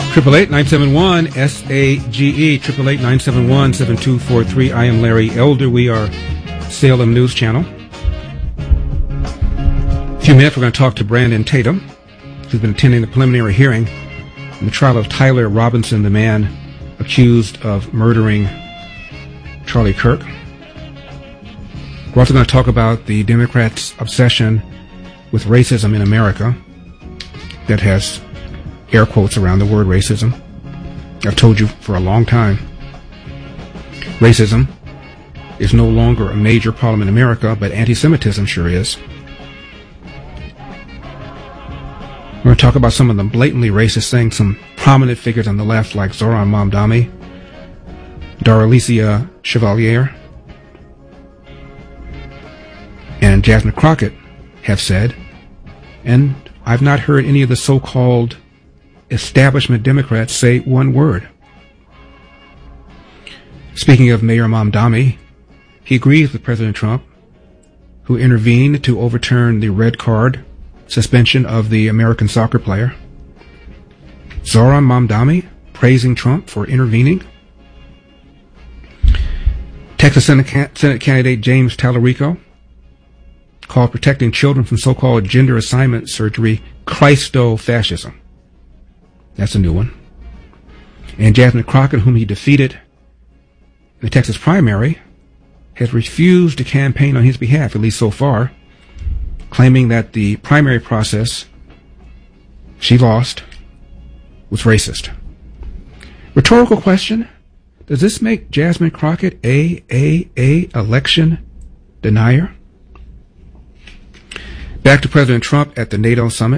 888-971-SAGE, 888-971-7243. I am Larry Elder. We are Salem News Channel. In a few minutes, we're going to talk to Brandon Tatum, who's been attending the preliminary hearing in the trial of Tyler Robinson, the man accused of murdering Charlie Kirk. We're also going to talk about the Democrats' obsession with racism in America that has air quotes around the word racism. I've told you for a long time, racism is no longer a major problem in America, but anti-Semitism sure is. We're going to talk about some of the blatantly racist things some prominent figures on the left like Zohran Mamdani, Daralicia Chevalier, and Jasmine Crockett have said, and I've not heard any of the so-called establishment Democrats say one word. Speaking of Mayor Mamdani, he agrees with President Trump, who intervened to overturn the red card suspension of the American soccer player. Zohran Mamdani praising Trump for intervening. Texas Senate candidate James Tallarico called protecting children from so-called gender assignment surgery Christo-fascism. That's a new one. And Jasmine Crockett, whom he defeated in the Texas primary, has refused to campaign on his behalf, at least so far, claiming that the primary process she lost was racist. Rhetorical question: does this make Jasmine Crockett a election denier? Back to President Trump at the NATO summit.